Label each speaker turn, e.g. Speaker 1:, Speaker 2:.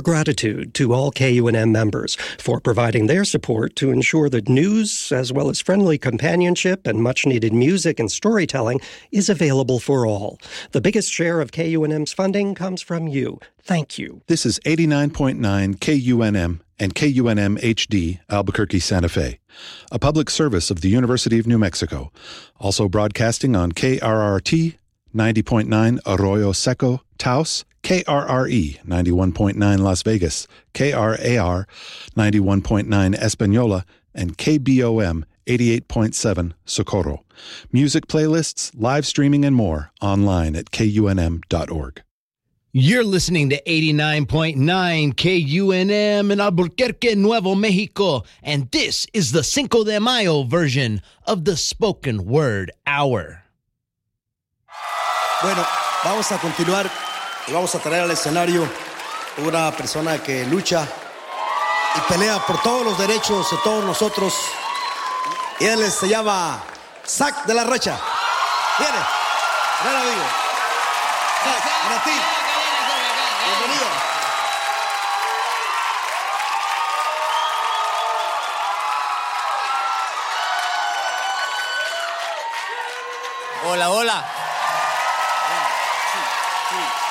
Speaker 1: gratitude to all KUNM members for providing their support to ensure that news, as well as friendly companionship and much-needed music and storytelling, is available for all. The biggest share of KUNM's funding comes from you. Thank you.
Speaker 2: This is 89.9 KUNM and KUNM HD, Albuquerque, Santa Fe, a public service of the University of New Mexico, also broadcasting on KRRT 90.9 Arroyo Seco, Taos, KRRE 91.9 Las Vegas, KRAR 91.9 Espanola, and KBOM 88.7 Socorro. Music playlists, live streaming, and more online at kunm.org.
Speaker 3: You're listening to 89.9 KUNM in Albuquerque, Nuevo Mexico, and this is the Cinco de Mayo version of the Spoken Word Hour.
Speaker 4: Bueno, vamos a continuar y vamos a traer al escenario una persona que lucha y pelea por todos los derechos de todos nosotros. Y él se llama Zack de la Rocha. Viene, ven amigo. Zack, para ti. Bienvenido.
Speaker 5: Hola, hola.
Speaker 4: 1, 2, 3.